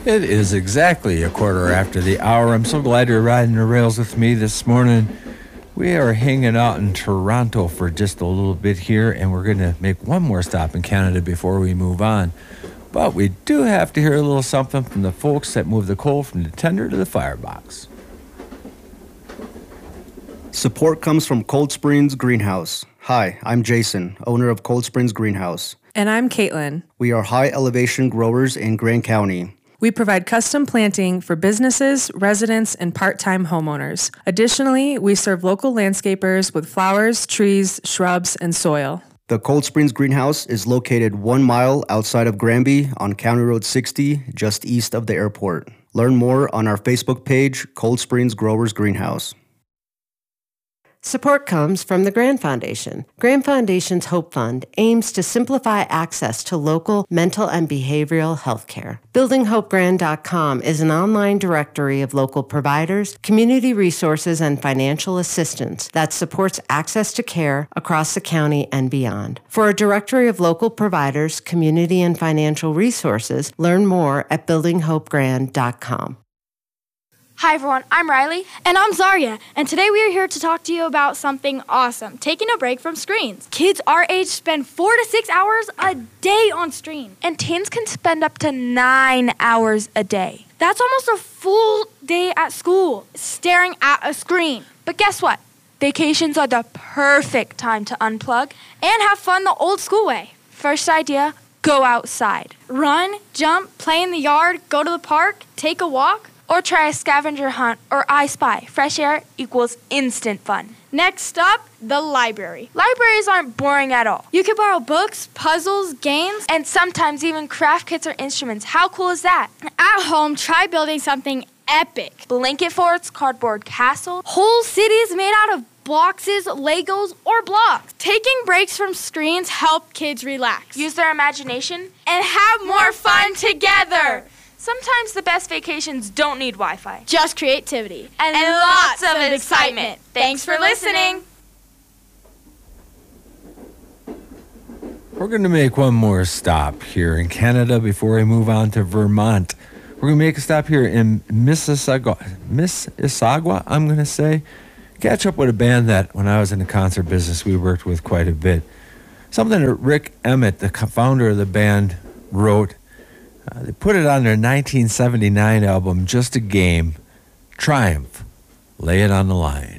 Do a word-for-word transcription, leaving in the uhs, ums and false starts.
It is exactly a quarter after the hour. I'm so glad you're riding the rails with me this morning. We are hanging out in Toronto for just a little bit here, and we're going to make one more stop in Canada before we move on. But we do have to hear a little something from the folks that move the coal from the tender to the firebox. Support comes from Cold Springs Greenhouse. Hi, I'm Jason, owner of Cold Springs Greenhouse. And I'm Caitlin. We are high elevation growers in Grand County. We provide custom planting for businesses, residents, and part-time homeowners. Additionally, we serve local landscapers with flowers, trees, shrubs, and soil. The Cold Springs Greenhouse is located one mile outside of Granby on County Road sixty, just east of the airport. Learn more on our Facebook page, Cold Springs Growers Greenhouse. Support comes from the Grand Foundation. Grand Foundation's Hope Fund aims to simplify access to local mental and behavioral health care. building hope grand dot com is an online directory of local providers, community resources, and financial assistance that supports access to care across the county and beyond. For a directory of local providers, community, and financial resources, learn more at building hope grand dot com. Hi everyone, I'm Riley. And I'm Zarya, and today we are here to talk to you about something awesome, taking a break from screens. Kids our age spend four to six hours a day on screens. And teens can spend up to nine hours a day. That's almost a full day at school, staring at a screen. But guess what? Vacations are the perfect time to unplug and have fun the old school way. First idea, go outside. Run, jump, play in the yard, go to the park, take a walk. Or try a scavenger hunt or I Spy. Fresh air equals instant fun. Next up, the library. Libraries aren't boring at all. You can borrow books, puzzles, games, and sometimes even craft kits or instruments. How cool is that? At home, try building something epic. Blanket forts, cardboard castles, whole cities made out of boxes, Legos, or blocks. Taking breaks from screens help kids relax, use their imagination, and have more fun together. Sometimes the best vacations don't need Wi-Fi. Just creativity. And, and lots, lots of excitement. excitement. Thanks for listening. We're going to make one more stop here in Canada before we move on to Vermont. We're going to make a stop here in Mississauga, Mississauga, I'm going to say. Catch up with a band that, when I was in the concert business, we worked with quite a bit. Something that Rick Emmett, the founder of the band, wrote. Uh, they put it on their nineteen seventy-nine album, Just a Game. Triumph. Lay it on the line.